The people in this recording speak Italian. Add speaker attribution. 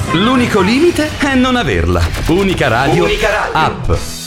Speaker 1: L'unico limite è non averla. Unica Radio, app.